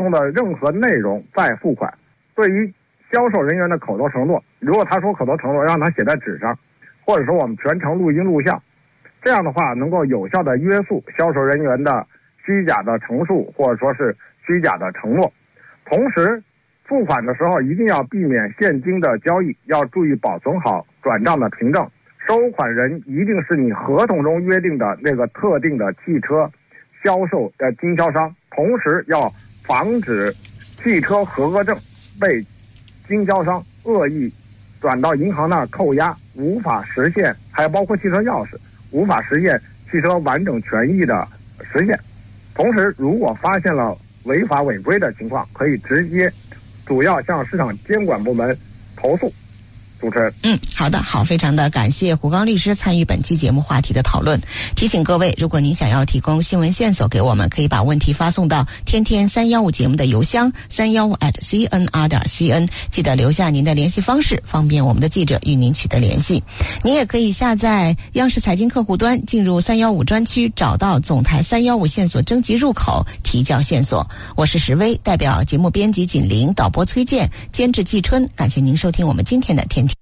同的任何内容再付款。对于销售人员的口头承诺，如果他说口头承诺，让他写在纸上，或者说我们全程录音录像，这样的话能够有效的约束销售人员的虚假的陈述或者说是虚假的承诺。同时付款的时候一定要避免现金的交易，要注意保存好转账的凭证，收款人一定是你合同中约定的那个特定的汽车销售经销商。同时要防止汽车合格证被经销商恶意转到银行那儿扣押，无法实现，还有包括汽车钥匙，无法实现汽车完整权益的实现。同时如果发现了违法违规的情况，可以直接主要向市场监管部门投诉。主持人， 好的，好，非常的感谢胡刚律师参与本期节目话题的讨论。提醒各位，如果您想要提供新闻线索给我们，可以把问题发送到天天315节目的邮箱315@cnr.cn， 记得留下您的联系方式，方便我们的记者与您取得联系。您也可以下载央视财经客户端，进入315专区，找到总台315线索征集入口，提交线索。我是石薇，代表节目编辑锦玲，导播崔健，监制季春，感谢您收听我们今天的天天。